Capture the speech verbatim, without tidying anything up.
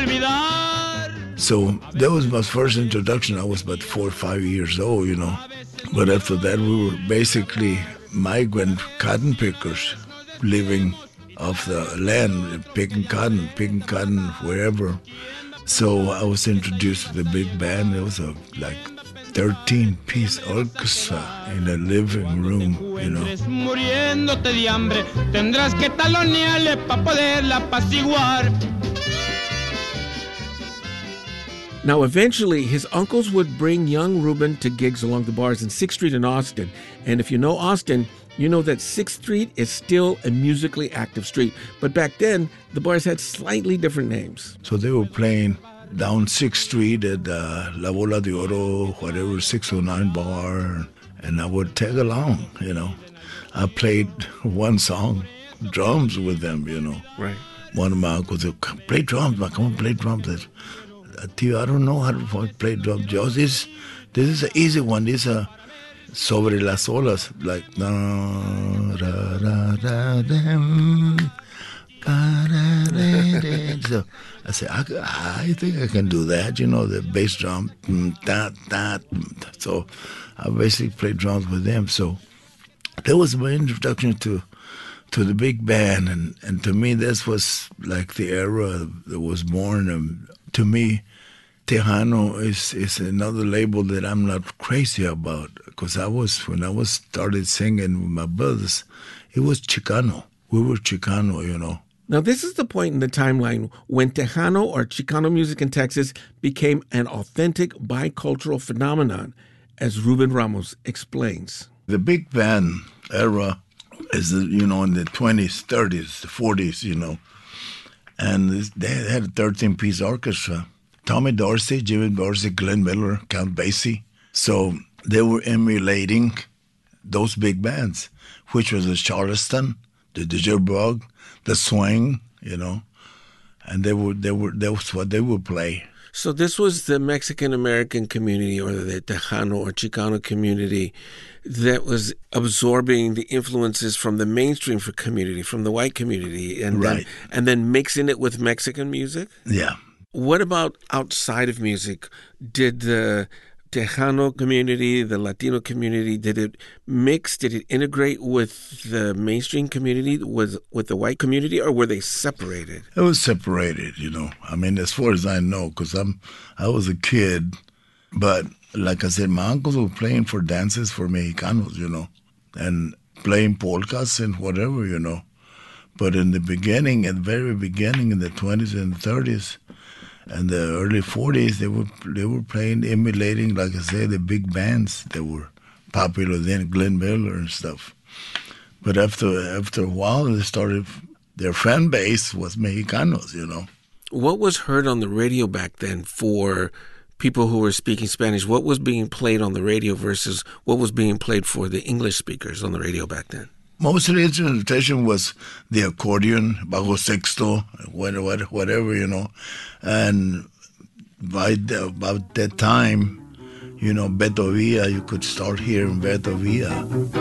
olvidar. So that was my first introduction. I was about four or five years old, you know. But after that, we were basically migrant cotton pickers living off the land, picking cotton, picking cotton wherever. So I was introduced to the big band. It was a like thirteen-piece orchestra in a living room, you know. Muriéndote de hambre, tendrás que talonearle para poderla apaciguar. Now, eventually, his uncles would bring young Ruben to gigs along the bars in sixth Street in Austin. And if you know Austin, you know that sixth Street is still a musically active street. But back then, the bars had slightly different names. So they were playing down sixth Street at uh, La Bola de Oro, whatever, six oh nine bar. And I would tag along, you know. I played one song, drums with them, you know. Right. One of my uncles said, play drums, man, come on, play drums. I said, Tio, I don't know how to play drums. Just this, this is an easy one. This is a Sobre las Olas, like da da da da da. So I said, I, I think I can do that. You know, the bass drum, da da. So I basically played drums with them. So that was my introduction to to the big band, and and to me, this was like the era that was born. Um, to me, Tejano is, is another label that I'm not crazy about, because I was, when I was started singing with my brothers, it was Chicano. We were Chicano, you know. Now, this is the point in the timeline when Tejano or Chicano music in Texas became an authentic bicultural phenomenon, as Ruben Ramos explains. The big band era is, you know, in the twenties, thirties, forties, you know, and they had a thirteen-piece orchestra. Tommy Dorsey, Jimmy Dorsey, Glenn Miller, Count Basie. So they were emulating those big bands, which was the Charleston, the Jitterbug, the Swing, you know, and they were they were that was what they would play. So this was the Mexican-American community, or the Tejano or Chicano community, that was absorbing the influences from the mainstream for community, from the white community, and right. then, and then mixing it with Mexican music? Yeah. What about outside of music? Did the Tejano community, the Latino community, did it mix, did it integrate with the mainstream community, with, with the white community, or were they separated? It was separated, you know. I mean, as far as I know, because I'm, I was a kid. But like I said, my uncles were playing for dances for Mexicanos, you know, and playing polkas and whatever, you know. But in the beginning, at the very beginning, in the twenties and thirties, and the early forties, they were they were playing, emulating, like I said, the big bands that were popular then, Glenn Miller and stuff. But after after a while, they started, their fan base was Mexicanos, you know. What was heard on the radio back then for people who were speaking Spanish? What was being played on the radio versus what was being played for the English speakers on the radio back then? Most of the instrumentation was the accordion, bajo sexto, whatever, whatever, you know. And by the, about that time, you know, Beto Villa, you could start hearing Beto Villa.